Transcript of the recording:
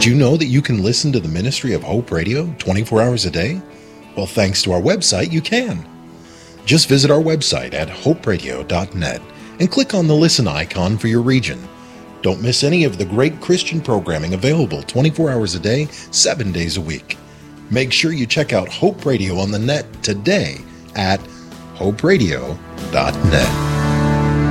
Did you know that you can listen to the ministry of Hope Radio 24 hours a day? Well, thanks to our website, you can. Just visit our website at hoperadio.net and click on the listen icon for your region. Don't miss any of the great Christian programming available 24 hours a day, 7 days a week. Make sure you check out Hope Radio on the net today at hoperadio.net.